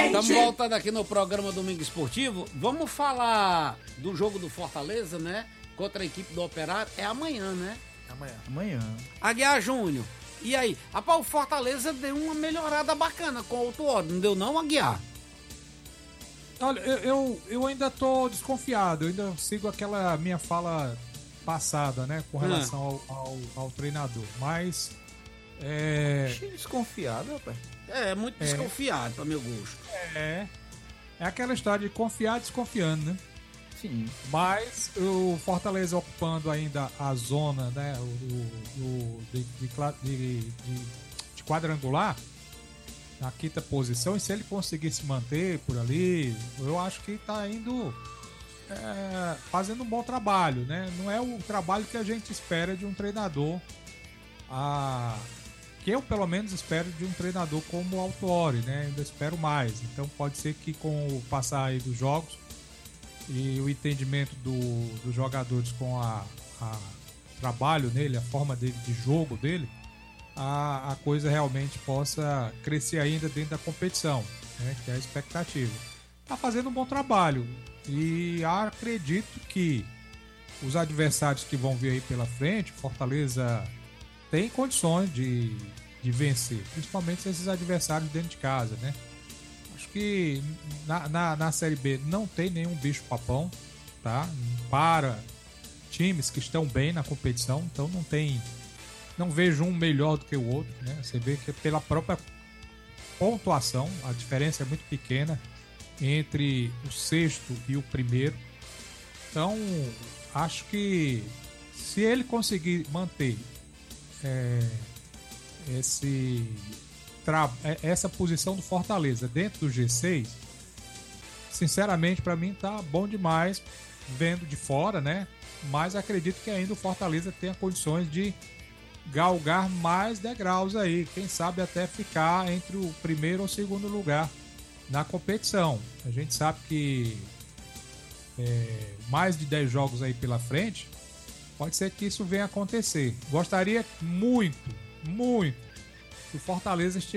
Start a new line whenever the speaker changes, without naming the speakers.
Estamos voltando aqui no programa Domingo Esportivo. Vamos falar do jogo do Fortaleza, né? Contra a equipe do Operário. É amanhã, né?
Amanhã.
Aguiar Júnior. E aí? Rapaz, o Fortaleza deu uma melhorada bacana com o Autuori. Não deu não, Aguiar?
Olha, eu ainda tô desconfiado. Eu ainda sigo aquela minha fala passada, né? Com relação ao treinador. Mas...
Achei desconfiado, rapaz.
Muito desconfiado, pra meu gosto.
É aquela história de confiar desconfiando, né?
Sim.
Mas o Fortaleza ocupando ainda a zona, né? De quadrangular, na quinta posição, e se ele conseguir se manter por ali, eu acho que tá indo fazendo um bom trabalho, né? Não é o trabalho que a gente espera de um treinador, que eu pelo menos espero de um treinador como o Autuori, né? Ainda espero mais. Então pode ser que com o passar aí dos jogos e o entendimento dos jogadores com o trabalho nele, a forma dele de jogo dele, a coisa realmente possa crescer ainda dentro da competição, né? Que é a expectativa. Tá fazendo um bom trabalho e acredito que os adversários que vão vir aí pela frente, Fortaleza tem condições de vencer, principalmente esses adversários dentro de casa, né? Acho que na Série B não tem nenhum bicho papão, tá? Para times que estão bem na competição, então não vejo um melhor do que o outro, né? Você vê que pela própria pontuação a diferença é muito pequena entre o sexto e o primeiro. Então acho que se ele conseguir manter essa posição do Fortaleza dentro do G6, sinceramente para mim tá bom demais vendo de fora, né? Mas acredito que ainda o Fortaleza tenha condições de galgar mais degraus aí, quem sabe até ficar entre o primeiro ou segundo lugar na competição. A gente sabe que mais de 10 jogos aí pela frente, pode ser que isso venha a acontecer. Gostaria muito que o Fortaleza estivesse